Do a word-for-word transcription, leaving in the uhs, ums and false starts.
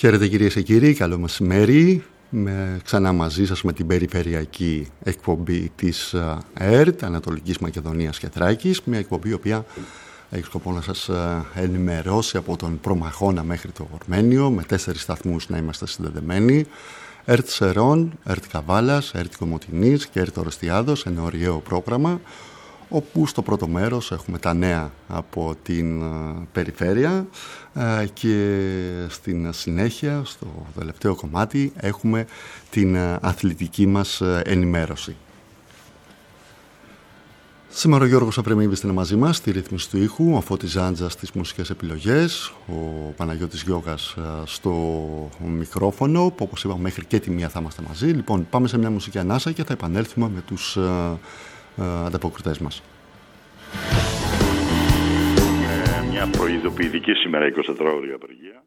Χαίρετε κυρίες και κύριοι, καλό μεσημέρι. Με, ξανά μαζί σας με την περιφερειακή εκπομπή της ΕΡΤ, Ανατολικής Μακεδονίας και Θράκης. Μια εκπομπή η οποία έχει σκοπό να σας ενημερώσει από τον Προμαχώνα μέχρι το Ορμένιο, με τέσσερις σταθμούς να είμαστε συνδεδεμένοι. ΕΡΤ Σερών, ΕΡΤ Καβάλας, ΕΡΤ Κομοτηνής και ΕΡΤ Ορεστιάδος, ένα ωριαίο πρόγραμμα, όπου στο πρώτο μέρος έχουμε τα νέα από την περιφέρεια και στην συνέχεια, στο τελευταίο κομμάτι, έχουμε την αθλητική μας ενημέρωση. Σήμερα ο Γιώργος Αφρεμίδης είναι μαζί μας στη ρύθμιση του ήχου, ο Φώτης Ζάντζας στις μουσικές επιλογές, ο Παναγιώτης Γιώγας στο μικρόφωνο, που όπως είπαμε μέχρι και τη μία θα είμαστε μαζί. Λοιπόν, πάμε σε μια μουσική ανάσα και θα επανέλθουμε με τους ανταποκριτές μας. Ε, μια προειδοποιητική σήμερα εικοσιτετράωρη απεργία.